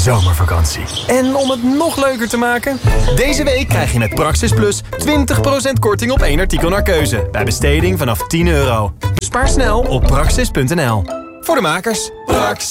zomervakantie. En om het nog leuker te maken... Deze week krijg je met Praxis Plus 20% korting op 1 artikel naar keuze. Bij besteding vanaf €10. Spaar snel op praxis.nl. Voor de makers. Praxis.